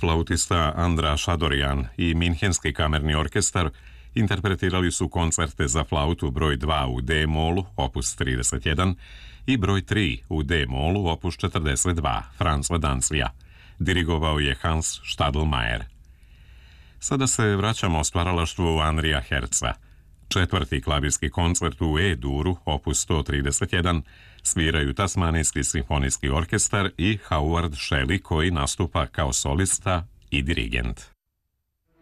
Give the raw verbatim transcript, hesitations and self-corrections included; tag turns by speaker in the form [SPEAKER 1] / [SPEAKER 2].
[SPEAKER 1] Flautista Andra Šadorjan i Minhenski kamerni orkestar interpretirali su koncerte za flautu broj dva u D-molu, opus trideset jedan, i broj tri u D-molu, opus četrdeset dva, Franz Danclija. Dirigovao je Hans Stadelmayer. Sada se vraćamo stvaralaštvu Andrija Herca. Četvrti klavirski koncert u E-duru, opus sto trideset jedan, sviraju Tasmanijski simfonijski orkestar i Howard Shelley, koji nastupa kao solista i dirigent.